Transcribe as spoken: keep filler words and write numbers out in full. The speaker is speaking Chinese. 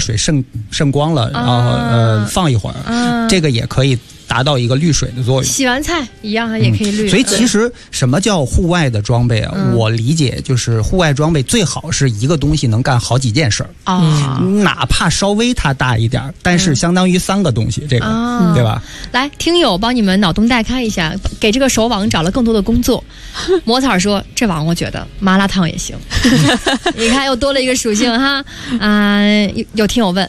水渗渗光了，然后呃放一会儿， 啊、 这个也可以达到一个滤水的作用。 洗完菜一样啊，也可以滤、 嗯。所以其实什么叫户外的装备啊？ 嗯、 我理解就是户外装备最好是一个东西能干好几件事儿啊、 嗯，哪怕稍微它大一点，但是相当于三个东西，这个、 啊、 对吧？ 来，听友帮你们脑洞大开一下，给这个手网找了更多的工作。魔草说：“这网我觉得麻辣烫也行。”你看又多了一个属性哈啊、呃！有听友问。